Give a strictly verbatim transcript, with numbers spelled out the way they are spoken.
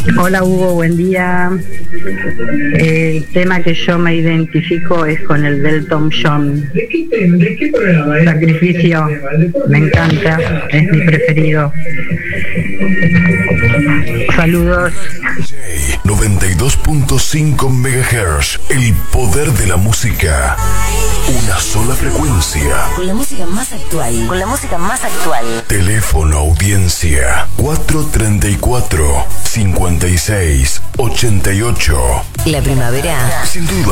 Hola Hugo, buen día. El tema que yo me identifico es con el del Elton John. ¿De qué, de qué programa es? Sacrificio, me encanta, es mi preferido. Saludos. noventa y dos punto cinco megahertz, el poder de la música. Una sola frecuencia. Con la música más actual. Con la música más actual. Teléfono audiencia cuatro treinta y cuatro, cincuenta y seis, ochenta y ocho. La primavera. Sin duda